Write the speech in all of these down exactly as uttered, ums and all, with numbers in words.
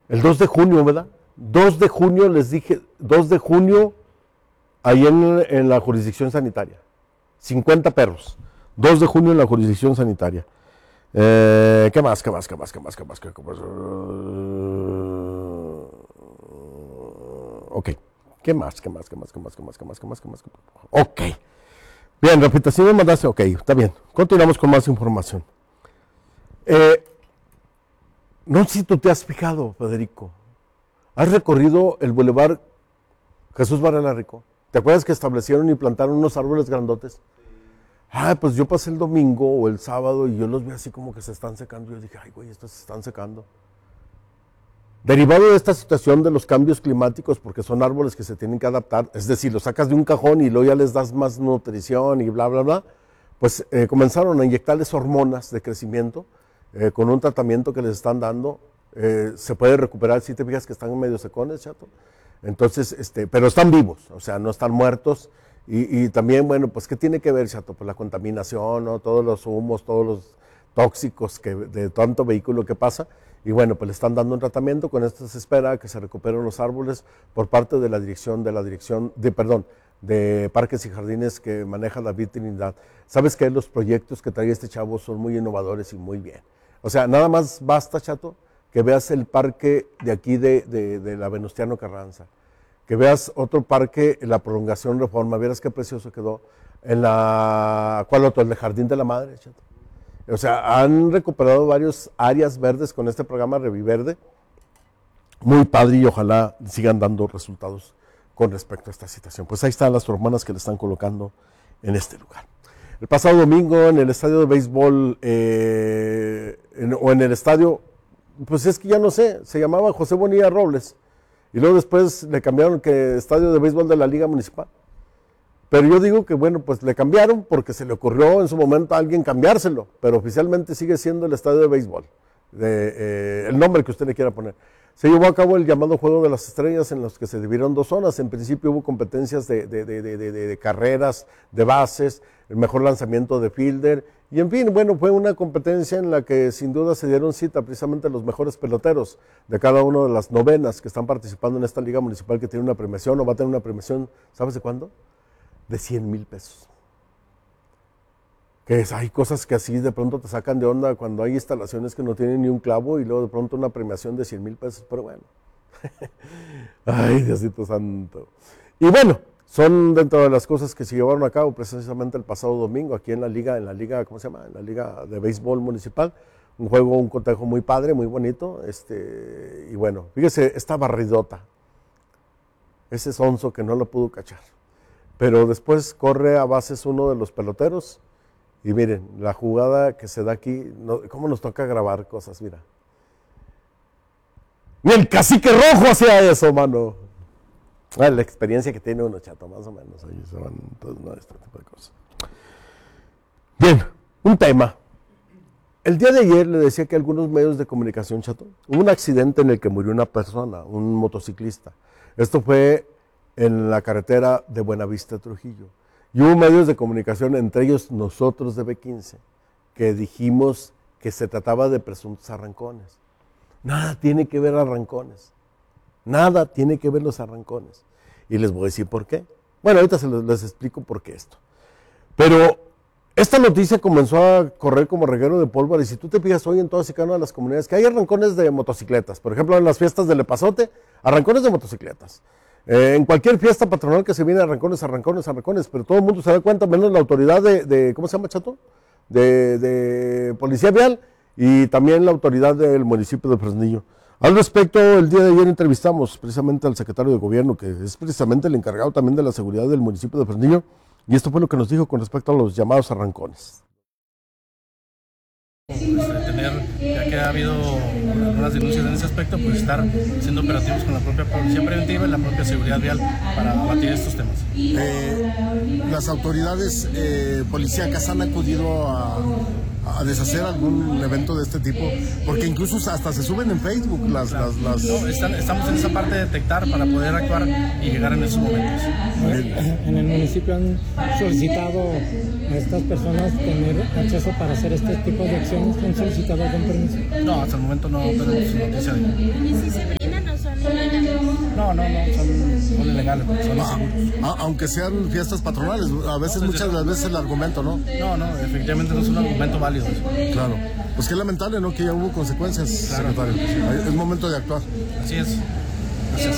El dos de junio, ¿verdad? dos de junio les dije, dos de junio, ahí en, en la jurisdicción sanitaria. cincuenta perros. dos de junio en la jurisdicción sanitaria. Eh, ¿Qué más? ¿Qué más? ¿Qué más? ¿Qué más? ¿Qué más? ¿Qué más? Ok. ¿Qué más? ¿Qué más? ¿Qué más? ¿Qué más? ¿Qué más? ¿Qué más? ¿Qué más? ¿Qué más? Ok. Bien, reputación me mandaste. Ok, está bien. Continuamos con más información. Eh, no sé si tú te has fijado, Federico. ¿Has recorrido el bulevar Jesús Varela Rico? ¿Te acuerdas que establecieron y plantaron unos árboles grandotes? Ah, pues yo pasé el domingo o el sábado y yo los vi así como que se están secando. Yo dije, ay, güey, estos se están secando. Derivado de esta situación de los cambios climáticos, porque son árboles que se tienen que adaptar, es decir, los sacas de un cajón y luego ya les das más nutrición y bla, bla, bla, pues eh, comenzaron a inyectarles hormonas de crecimiento eh, con un tratamiento que les están dando. Eh, se puede recuperar, si te fijas que están medio secones, chato. Entonces, este, pero están vivos, o sea, no están muertos. Y, y también, bueno, pues, ¿qué tiene que ver, chato? Pues la contaminación, ¿no? Todos los humos, todos los tóxicos que, de tanto vehículo que pasa. Y bueno, pues le están dando un tratamiento, con esto se espera que se recuperen los árboles por parte de la dirección, de la dirección, de, perdón, de Parques y Jardines que maneja David Trinidad. ¿Sabes qué? Los proyectos que trae este chavo son muy innovadores y muy bien. O sea, nada más basta, chato, que veas el parque de aquí de, de, de la Venustiano Carranza, que veas otro parque, la prolongación Reforma, vieras qué precioso quedó, en la, ¿cuál otro? El de Jardín de la Madre, chato. O sea, han recuperado varias áreas verdes con este programa Reviverde, muy padre y ojalá sigan dando resultados con respecto a esta situación. Pues ahí están las hormonas que le están colocando en este lugar. El pasado domingo en el estadio de béisbol, eh, en, o en el estadio, pues es que ya no sé, se llamaba José Bonilla Robles, y luego después le cambiaron que estadio de béisbol de la Liga Municipal. Pero yo digo que bueno, pues le cambiaron porque se le ocurrió en su momento a alguien cambiárselo, pero oficialmente sigue siendo el estadio de béisbol, de, eh, el nombre que usted le quiera poner. Se llevó a cabo el llamado Juego de las Estrellas, en los que se dividieron dos zonas. En principio hubo competencias de, de, de, de, de, de carreras, de bases, el mejor lanzamiento de fielder, y en fin, bueno, fue una competencia en la que sin duda se dieron cita precisamente los mejores peloteros de cada una de las novenas que están participando en esta liga municipal, que tiene una premiación, o va a tener una premiación, ¿sabes de cuándo? De cien mil pesos. Que es, hay cosas que así de pronto te sacan de onda cuando hay instalaciones que no tienen ni un clavo y luego de pronto una premiación de cien mil pesos, pero bueno. Ay, Diosito santo. Y bueno, son dentro de las cosas que se llevaron a cabo precisamente el pasado domingo aquí en la liga, en la liga, ¿cómo se llama? En la liga de béisbol municipal. Un juego, un cotejo muy padre, muy bonito. Este, y bueno, fíjese, esta barridota, ese sonso que no lo pudo cachar. Pero después corre a bases uno de los peloteros. Y miren, la jugada que se da aquí, no, cómo nos toca grabar cosas, mira. Ni el cacique rojo hacía eso, mano. Bueno, la experiencia que tiene uno, chato, más o menos. Ahí se van todos, no, este tipo de cosas. Bien, un tema. El día de ayer le decía que algunos medios de comunicación, chato, hubo un accidente en el que murió una persona, un motociclista. Esto fue en la carretera de Buenavista a Trujillo. Y hubo medios de comunicación, entre ellos nosotros de B quince, que dijimos que se trataba de presuntos arrancones. Nada tiene que ver arrancones. Nada tiene que ver los arrancones. Y les voy a decir por qué. Bueno, ahorita se les, les explico por qué esto. Pero esta noticia comenzó a correr como reguero de pólvora. Y si tú te fijas hoy en todas y cada una de las comunidades, que hay arrancones de motocicletas. Por ejemplo, en las fiestas del Epazote, arrancones de motocicletas. Eh, en cualquier fiesta patronal que se viene, arrancones, arrancones, arrancones, pero todo el mundo se da cuenta, menos la autoridad de, de ¿cómo se llama, chato? De, de Policía Vial y también la autoridad del municipio de Fresnillo. Al respecto, el día de ayer entrevistamos precisamente al secretario de Gobierno, que es precisamente el encargado también de la seguridad del municipio de Fresnillo, y esto fue lo que nos dijo con respecto a los llamados arrancones. Pues, tener, ya que ha habido algunas denuncias en ese aspecto, pues estar siendo operativos con la propia policía preventiva y la propia seguridad vial para abatir estos temas. Eh, las autoridades eh, policíacas han acudido a, a deshacer algún evento de este tipo, porque incluso hasta se suben en Facebook las... Claro. las, las... No, están, estamos en esa parte de detectar para poder actuar y llegar en esos momentos. En el municipio han solicitado a estas personas tener acceso para hacer este tipo de acciones. ¿Han solicitado algún permiso? No, hasta el momento no tenemos noticia de ello. No, no, no, son, son ilegales, son Ah, inseguros. ah, aunque sean fiestas patronales, a veces, muchas de las veces el argumento, ¿no? No, no, efectivamente no es un argumento válido. Claro. Pues qué lamentable, ¿no? Que ya hubo consecuencias, Claro. secretario. Es momento de actuar. Así es. Gracias.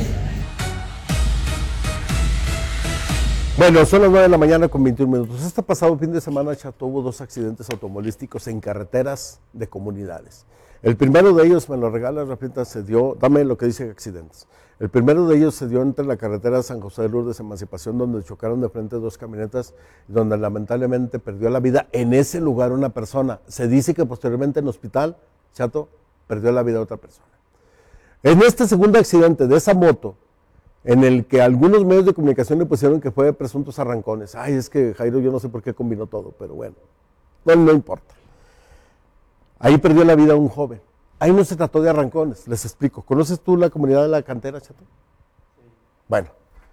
Bueno, son las nueve de la mañana con veintiún minutos. Este pasado fin de semana, Chato, hubo dos accidentes automovilísticos en carreteras de comunidades. El primero de ellos, me lo regala, repita, se dio, dame lo que dice accidentes. El primero de ellos se dio entre la carretera San José de Lourdes, Emancipación, donde chocaron de frente dos camionetas, donde lamentablemente perdió la vida en ese lugar una persona. Se dice que posteriormente en el hospital, Chato, perdió la vida otra persona. En este segundo accidente de esa moto, en el que algunos medios de comunicación le pusieron que fue de presuntos arrancones. Ay, es que Jairo, yo no sé por qué combinó todo, pero bueno, no, no importa. Ahí perdió la vida un joven. Ahí no se trató de arrancones, les explico. ¿Conoces tú la comunidad de La Cantera, Chato? Sí. Bueno.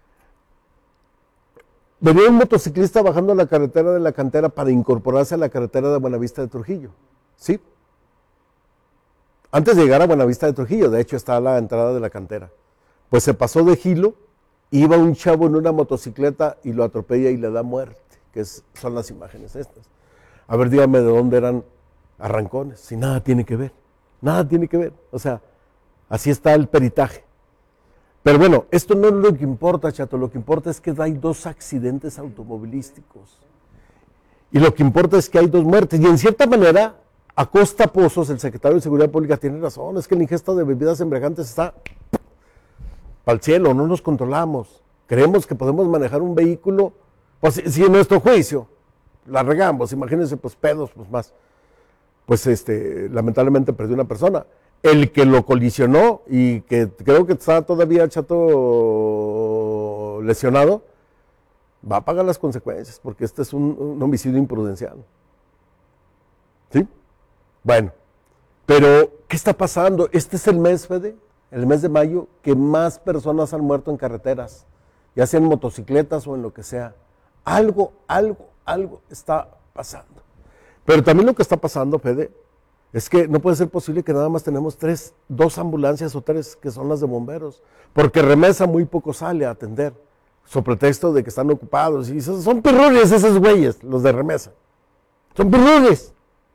Venía un motociclista bajando la carretera de La Cantera para incorporarse a la carretera de Buenavista de Trujillo. ¿Sí? Antes de llegar a Buenavista de Trujillo, de hecho está a la entrada de La Cantera. Pues se pasó de gilo, iba un chavo en una motocicleta y lo atropella y le da muerte, que es, son las imágenes estas. A ver, dígame de dónde eran arrancones, si nada tiene que ver, nada tiene que ver. O sea, así está el peritaje. Pero bueno, esto no es lo que importa, Chato, lo que importa es que hay dos accidentes automovilísticos. Y lo que importa es que hay dos muertes. Y en cierta manera, Acosta Pozos, el secretario de Seguridad Pública, tiene razón, es que la ingesta de bebidas embriagantes está al cielo, no nos controlamos, creemos que podemos manejar un vehículo, pues si, si en nuestro juicio la regamos, imagínense, pues pedos, pues más, pues este, lamentablemente perdió una persona, el que lo colisionó y que creo que está todavía, Chato, lesionado, va a pagar las consecuencias, porque este es un, un homicidio imprudencial, ¿sí? Bueno, pero, ¿qué está pasando? Este es el mes, Fede, el mes de mayo, que más personas han muerto en carreteras, ya sea en motocicletas o en lo que sea. Algo, algo, algo está pasando. Pero también lo que está pasando, Fede, es que no puede ser posible que nada más tenemos tres, dos ambulancias o tres que son las de bomberos, porque remesa muy poco sale a atender, sobre pretexto de que están ocupados, y son perrunes esos güeyes, los de remesa. Son perrunes.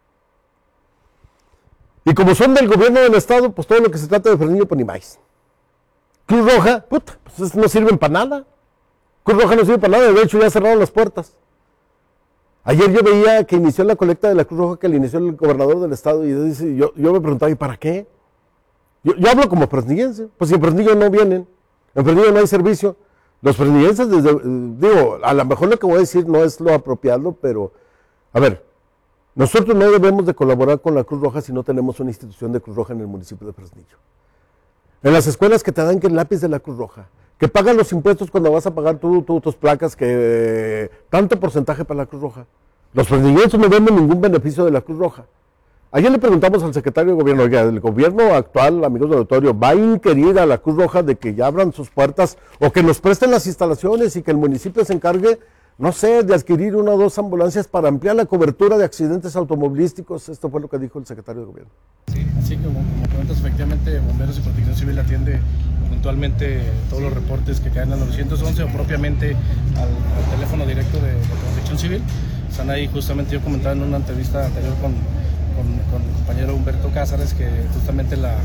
Y como son del gobierno del estado, pues todo lo que se trata de Fresnillo, pues ni más. Cruz Roja, puta, pues no sirven para nada. Cruz Roja no sirve para nada, de hecho ya cerraron las puertas. Ayer yo veía que inició la colecta de la Cruz Roja, que le inició el gobernador del estado, y dice, yo, yo me preguntaba, ¿y para qué? Yo, yo hablo como fresnillense, pues si en Fresnillo no vienen, en Fresnillo no hay servicio. Los fresnillenses, desde, digo, a lo mejor lo que voy a decir no es lo apropiado, pero, a ver, nosotros no debemos de colaborar con la Cruz Roja si no tenemos una institución de Cruz Roja en el municipio de Fresnillo. En las escuelas que te dan que el lápiz de la Cruz Roja, que pagan los impuestos cuando vas a pagar tú, tú, tus placas, que eh, tanto porcentaje para la Cruz Roja. Los fresnillenses no venden ningún beneficio de la Cruz Roja. Ayer le preguntamos al secretario de gobierno, oiga, el gobierno actual, amigos del auditorio, ¿va a inquirir a la Cruz Roja de que ya abran sus puertas o que nos presten las instalaciones y que el municipio se encargue, no sé, de adquirir una o dos ambulancias para ampliar la cobertura de accidentes automovilísticos? Esto fue lo que dijo el secretario de gobierno. Sí, así como, como comentas, efectivamente, Bomberos y Protección Civil atiende puntualmente todos los reportes que caen al nueve once o propiamente al, al teléfono directo de, de Protección Civil. Están ahí, justamente yo comentaba en una entrevista anterior con, con, con el compañero Humberto Cázares que justamente la,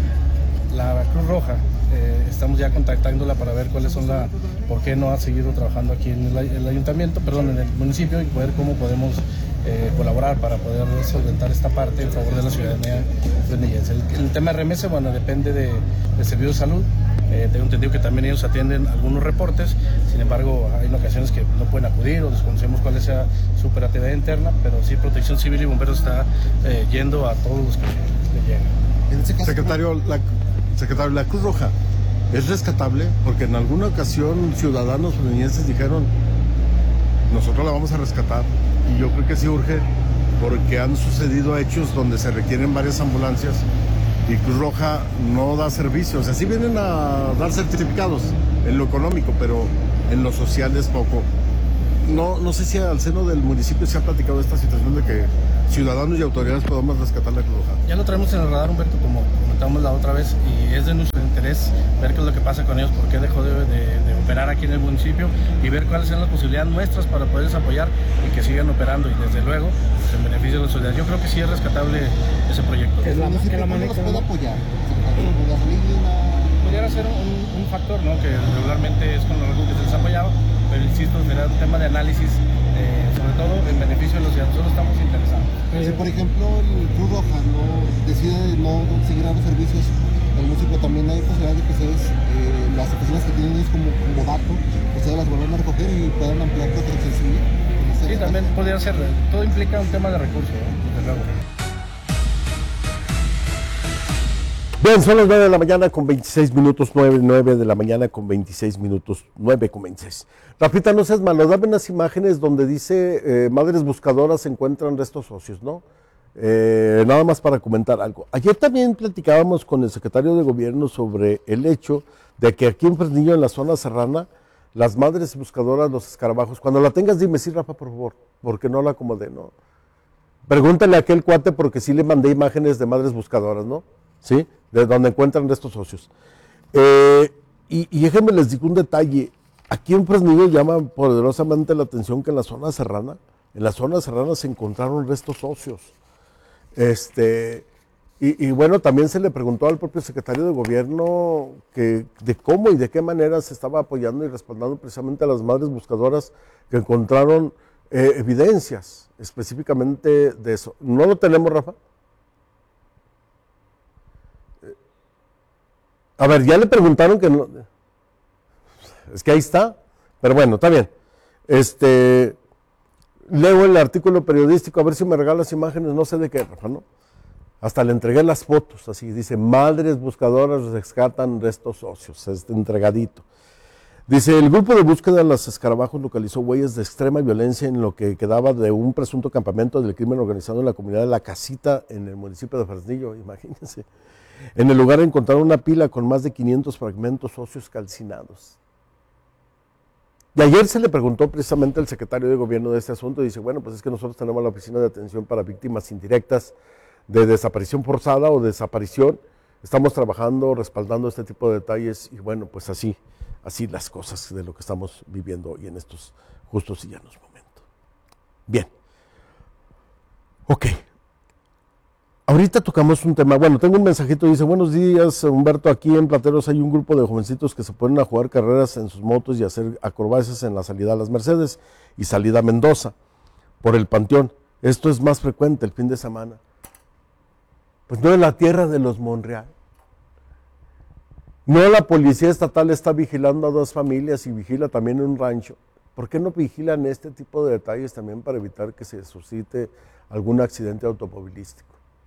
la Cruz Roja, eh, estamos ya contactándola para ver cuáles son la, por qué no ha seguido trabajando aquí en el, el ayuntamiento, perdón, en el municipio, y ver cómo podemos eh, colaborar para poder solventar esta parte en favor de la ciudadanía fresnillense. El, el tema de remesa, bueno, depende de, de Servicio de Salud. Eh, tengo entendido que también ellos atienden algunos reportes, sin embargo hay en ocasiones que no pueden acudir o desconocemos cuál sea su operatividad interna, pero sí Protección Civil y Bomberos está eh, yendo a todos los que le llegan. En este caso, secretario, la, secretario, la Cruz Roja es rescatable, porque en alguna ocasión ciudadanos fresnillenses dijeron, nosotros la vamos a rescatar, y yo creo que sí urge, porque han sucedido hechos donde se requieren varias ambulancias y Cruz Roja no da servicio. O sea, sí vienen a dar certificados en lo económico, pero en lo social es poco. No, no sé si al seno del municipio se ha platicado esta situación de que ciudadanos y autoridades podamos rescatar la Cruz Roja. Ya lo traemos en el radar, Humberto, como comentamos la otra vez, y es de nuestro interés ver qué es lo que pasa con ellos, por qué dejó de, de, de operar aquí en el municipio, y ver cuáles son las posibilidades nuestras para poderles apoyar y que sigan operando, y desde luego, pues, en beneficio de la sociedad. Yo creo que sí es rescatable ese proyecto. ¿El municipio cómo nos puede apoyar? ¿Con gasolina? Pudiera ser un, un factor, ¿no?, que regularmente es con los recursos que se les ha apoyado, pero insisto, será un tema de análisis, eh, sobre todo en beneficio de los ciudadanos. Nosotros estamos interesados. Si por ejemplo el Cruz Roja no decide no seguir dando servicios al municipio, también hay posibilidad de que ustedes, eh, las oficinas que tienen ellos como, como dato, ustedes las vuelvan a recoger y puedan ampliar protección civil. Sí, también podría ser, todo implica un tema de recursos, ¿no?, desde luego. Bien, son las nueve de la mañana con veintiséis minutos, nueve, nueve de la mañana con veintiséis minutos, nueve con veintiséis. Rafita, no seas malo, dame unas imágenes donde dice eh, madres buscadoras encuentran restos óseos, ¿no? Eh, nada más para comentar algo. Ayer también platicábamos con el secretario de gobierno sobre el hecho de que aquí en Fresnillo, en la zona serrana, las madres buscadoras, los escarabajos, cuando la tengas dime, sí, Rafa, por favor, porque no la acomodé, ¿no? Pregúntale a aquel cuate porque sí le mandé imágenes de madres buscadoras, ¿no? ¿Sí? De donde encuentran restos óseos. Eh, y, y déjenme les digo un detalle. Aquí en Fresnillo llama poderosamente la atención que en la zona serrana, en la zona serrana se encontraron restos óseos. Este, y, y bueno, también se le preguntó al propio secretario de gobierno que, de cómo y de qué manera se estaba apoyando y respaldando precisamente a las madres buscadoras que encontraron eh, evidencias específicamente de eso. ¿No lo tenemos, Rafa? A ver, ya le preguntaron que no. Es que ahí está. Pero bueno, está bien. Este, leo el artículo periodístico, a ver si me regalas imágenes, no sé de qué, Rafa, ¿no? Hasta le entregué las fotos, así dice, madres buscadoras rescatan restos óseos, este entregadito. Dice, el grupo de búsqueda de los escarabajos localizó huellas de extrema violencia en lo que quedaba de un presunto campamento del crimen organizado en la comunidad de La Casita, en el municipio de Fresnillo, imagínense. En el lugar encontraron una pila con más de quinientos fragmentos óseos calcinados. Y ayer se le preguntó precisamente al secretario de gobierno de este asunto y dice, bueno, pues es que nosotros tenemos la Oficina de Atención para Víctimas Indirectas de Desaparición Forzada o Desaparición. Estamos trabajando, respaldando este tipo de detalles y bueno, pues así, así las cosas de lo que estamos viviendo hoy en estos justos y llanos momentos. Bien. Ok. Ahorita tocamos un tema, bueno, tengo un mensajito, dice, buenos días, Humberto, aquí en Plateros hay un grupo de jovencitos que se ponen a jugar carreras en sus motos y hacer acrobacias en la salida a Las Mercedes y salida a Mendoza, por el Panteón. Esto es más frecuente el fin de semana. Pues no en la tierra de los Monreal. No la policía estatal está vigilando a dos familias y vigila también un rancho. ¿Por qué no vigilan este tipo de detalles también para evitar que se suscite algún accidente automovilístico?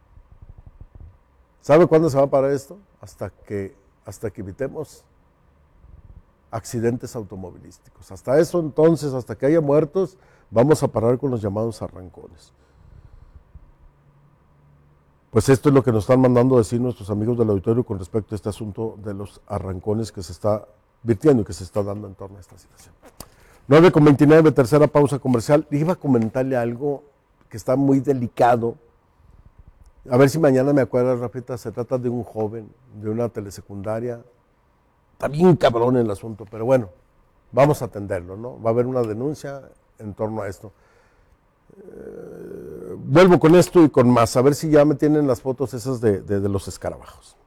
¿Sabe cuándo se va a parar esto? Hasta que, hasta que evitemos accidentes automovilísticos. Hasta eso entonces, hasta que haya muertos, vamos a parar con los llamados arrancones. Pues esto es lo que nos están mandando a decir nuestros amigos del auditorio con respecto a este asunto de los arrancones que se está virtiendo y que se está dando en torno a esta situación. nueve con veintinueve, tercera pausa comercial. Iba a comentarle algo que está muy delicado. A ver si mañana me acuerdas, Rafita, se trata de un joven de una telesecundaria. Está bien cabrón el asunto, pero bueno, vamos a atenderlo, ¿no? Va a haber una denuncia en torno a esto. Eh, vuelvo con esto y con más, a ver si ya me tienen las fotos esas de, de, de los escarabajos.